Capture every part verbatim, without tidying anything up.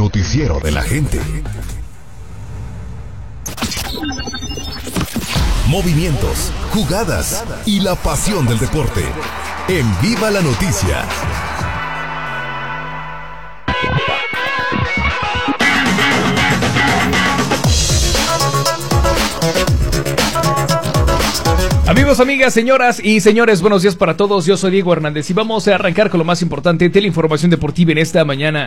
noticiero de la gente. Movimientos, jugadas y la pasión del deporte. En Viva la Noticia. Amigos, amigas, señoras y señores, buenos días para todos. Yo soy Diego Hernández y vamos a arrancar con lo más importante de la información deportiva en esta mañana.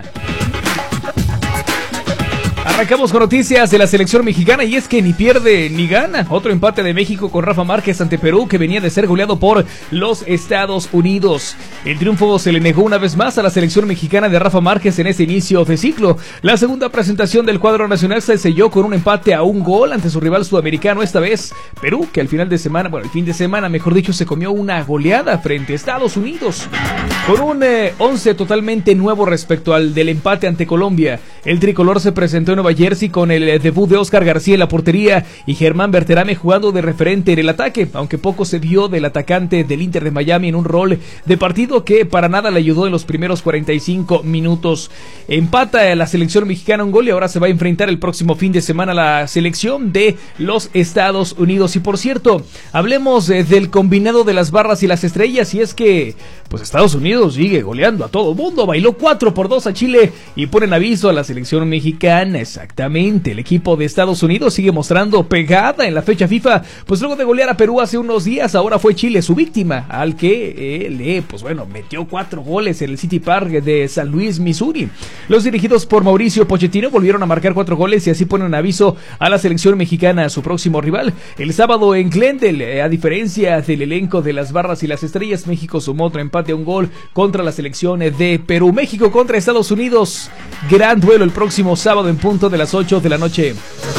Arrancamos con noticias de la selección mexicana y es que ni pierde ni gana. Otro empate de México con Rafa Márquez ante Perú, que venía de ser goleado por los Estados Unidos. El triunfo se le negó una vez más a la selección mexicana de Rafa Márquez en este inicio de ciclo. La segunda presentación del cuadro nacional se selló con un empate a un gol ante su rival sudamericano, esta vez Perú, que al final de semana, bueno, el fin de semana, mejor dicho, se comió una goleada frente a Estados Unidos. Con un eh, once totalmente nuevo respecto al del empate ante Colombia, el tricolor se presentó en Nueva Jersey con el debut de Oscar García en la portería y Germán Berterame jugando de referente en el ataque, aunque poco se vio del atacante del Inter de Miami en un rol de partido que para nada le ayudó en los primeros cuarenta y cinco minutos. Empata la selección mexicana un gol y ahora se va a enfrentar el próximo fin de semana a la selección de los Estados Unidos. Y por cierto, hablemos eh, del combinado de las barras y las estrellas, y es que pues Estados Unidos sigue goleando a todo mundo, bailó cuatro por dos a Chile y ponen aviso a la selección mexicana. Exactamente, el equipo de Estados Unidos sigue mostrando pegada en la fecha FIFA, pues luego de golear a Perú hace unos días, ahora fue Chile su víctima, al que eh, le, pues bueno, metió cuatro goles en el City Park de San Luis, Missouri. Los dirigidos por Mauricio Pochettino volvieron a marcar cuatro goles y así ponen aviso a la selección mexicana, su próximo rival. El sábado en Glendale, a diferencia del elenco de las barras y las estrellas, México sumó otro empate a un gol contra la selección de Perú. México contra Estados Unidos, gran duelo el próximo sábado en punto de las ocho de la noche.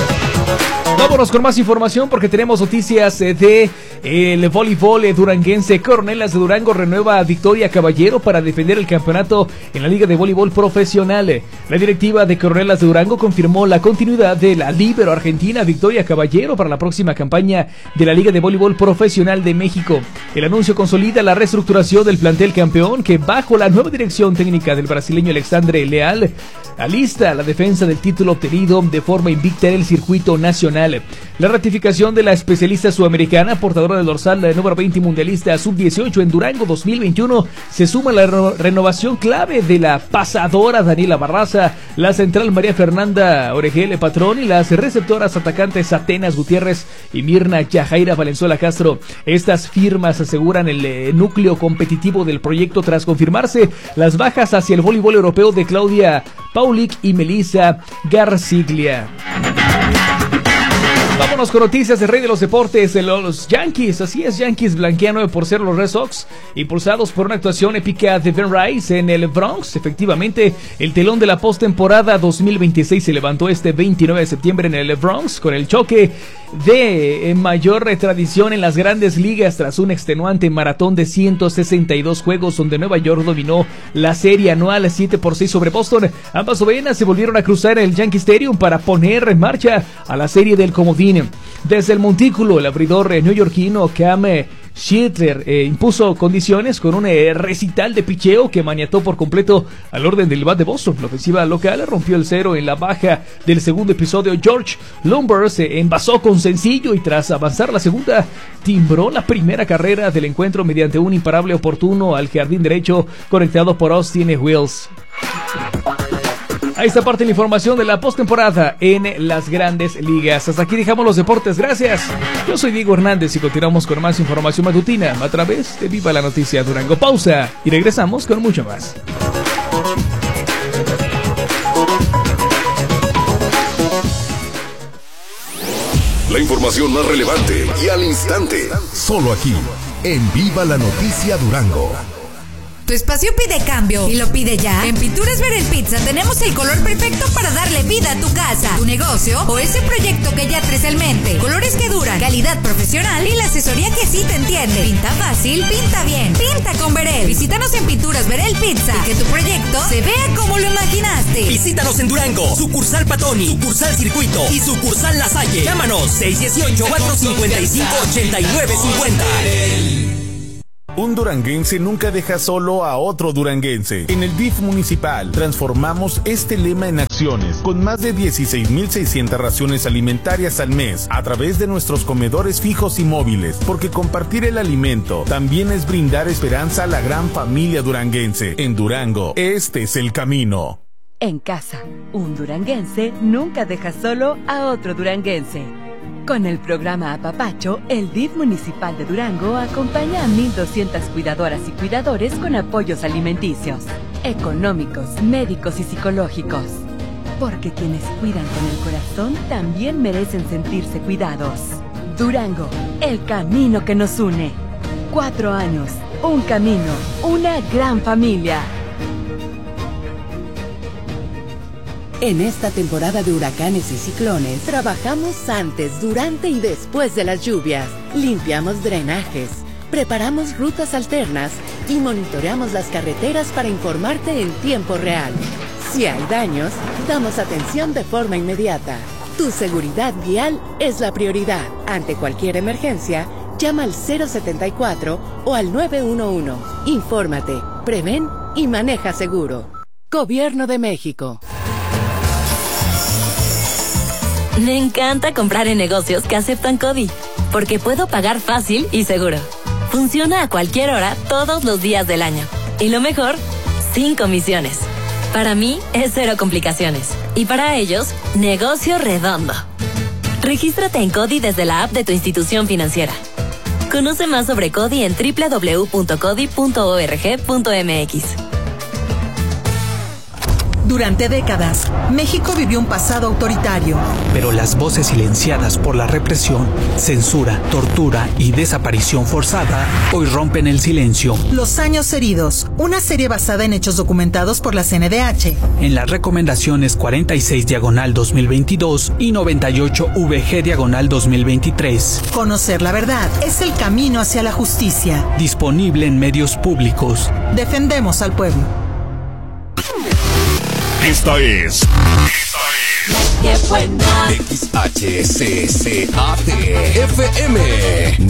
Vámonos con más información porque tenemos noticias de el voleibol duranguense. Coronelas de Durango renueva a Victoria Caballero para defender el campeonato en la Liga de Voleibol Profesional. La directiva de Coronelas de Durango confirmó la continuidad de la líbero argentina Victoria Caballero para la próxima campaña de la Liga de Voleibol Profesional de México. El anuncio consolida la reestructuración del plantel campeón, que bajo la nueva dirección técnica del brasileño Alexandre Leal alista la defensa del título obtenido de forma invicta en el circuito nacional. La ratificación de la especialista sudamericana, portadora del dorsal de número veinte mundialista sub dieciocho en Durango dos mil veintiuno, se suma a la re- renovación clave de la pasadora Daniela Barraza, la central María Fernanda Oregele Patrón y las receptoras atacantes Atenas Gutiérrez y Mirna Yajaira Valenzuela Castro. Estas firmas aseguran el eh, núcleo competitivo del proyecto tras confirmarse las bajas hacia el voleibol europeo de Claudia Paulik y Melissa Garciglia. Vámonos con noticias del rey de los deportes, de los Yankees. Así es, Yankees blanquean nueve por cero los Red Sox, impulsados por una actuación épica de Ben Rice en el Bronx. Efectivamente, el telón de la postemporada dos mil veintiséis se levantó este veintinueve de septiembre en el Bronx con el choque de mayor tradición en las grandes ligas tras un extenuante maratón de ciento sesenta y dos juegos donde Nueva York dominó la serie anual siete por seis sobre Boston. Ambas ovenas se volvieron a cruzar el Yankee Stadium para poner en marcha a la serie del comodín. Desde el montículo, el abridor eh, neoyorquino Cam eh, Schittler eh, impuso condiciones con un eh, recital de picheo que maniató por completo al orden del bat de Boston. La ofensiva local rompió el cero en la baja del segundo episodio. George Lumber se envasó con sencillo y tras avanzar la segunda, timbró la primera carrera del encuentro mediante un imparable oportuno al jardín derecho conectado por Austin Wills. A esta parte de la información de la postemporada en las grandes ligas. Hasta aquí dejamos los deportes, gracias. Yo soy Diego Hernández y continuamos con más información matutina a través de Viva la Noticia Durango. Pausa y regresamos con mucho más. La información más relevante y al instante, solo aquí, en Viva la Noticia Durango. Tu espacio pide cambio y lo pide ya. En Pinturas Verel Pizza tenemos el color perfecto para darle vida a tu casa, tu negocio o ese proyecto que ya traes en mente. Colores que duran, calidad profesional y la asesoría que sí te entiende. Pinta fácil, pinta bien. Pinta con Verel. Visítanos en Pinturas Verel Pizza y que tu proyecto se vea como lo imaginaste. Visítanos en Durango, sucursal Patoni, sucursal Circuito y sucursal La Salle. Llámanos seis uno ocho, cuatro cinco cinco, ocho nueve cinco cero. Un duranguense nunca deja solo a otro duranguense. En el D I F municipal transformamos este lema en acciones, con más de dieciséis mil seiscientas raciones alimentarias al mes, a través de nuestros comedores fijos y móviles, porque compartir el alimento también es brindar esperanza a la gran familia duranguense. En Durango, este es el camino. En casa, un duranguense nunca deja solo a otro duranguense. Con el programa Apapacho, el D I F municipal de Durango acompaña a mil doscientas cuidadoras y cuidadores con apoyos alimenticios, económicos, médicos y psicológicos. Porque quienes cuidan con el corazón también merecen sentirse cuidados. Durango, el camino que nos une. Cuatro años, un camino, una gran familia. En esta temporada de huracanes y ciclones, trabajamos antes, durante y después de las lluvias. Limpiamos drenajes, preparamos rutas alternas y monitoreamos las carreteras para informarte en tiempo real. Si hay daños, damos atención de forma inmediata. Tu seguridad vial es la prioridad. Ante cualquier emergencia, llama al cero setenta y cuatro o al nueve uno uno. Infórmate, prevén y maneja seguro. Gobierno de México. Me encanta comprar en negocios que aceptan CODI, porque puedo pagar fácil y seguro. Funciona a cualquier hora, todos los días del año. Y lo mejor, sin comisiones. Para mí, es cero complicaciones. Y para ellos, negocio redondo. Regístrate en CODI desde la app de tu institución financiera. Conoce más sobre CODI en doble u doble u doble u punto codi punto org punto m x. Durante décadas, México vivió un pasado autoritario. Pero las voces silenciadas por la represión, censura, tortura y desaparición forzada hoy rompen el silencio. Los años heridos, una serie basada en hechos documentados por la C N D H. En las recomendaciones cuarenta y seis diagonal dos mil veintidós y noventa y ocho V G diagonal dos mil veintitrés. Conocer la verdad es el camino hacia la justicia. Disponible en medios públicos. Defendemos al pueblo. Esta es. ¡Qué buena! X H C C A T F M.